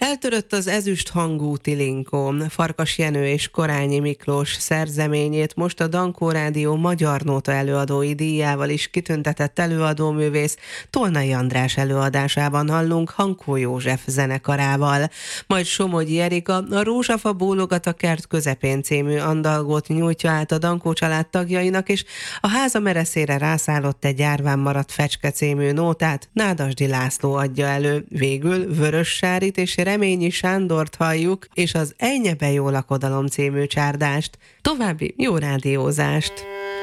Feltörött az ezüst hangú Tilinkó. Farkas Jenő és Korányi Miklós szerzeményét most a Dankó Rádió magyar nóta előadói díjával is kitüntetett előadóművész Tolnai András előadásában hallunk Hankó József zenekarával. Majd Somogyi Erika a Rózsafa bólogat a kert közepén című andalgót nyújtja át a Dankó család tagjainak, és a háza mereszére rászállott egy árván maradt fecske című nótát Nádasdy László adja elő. Végül Vörös Sárit és Reményi Sándort halljuk, és az Ejnye be jó lakodalom című csárdást. További jó rádiózást!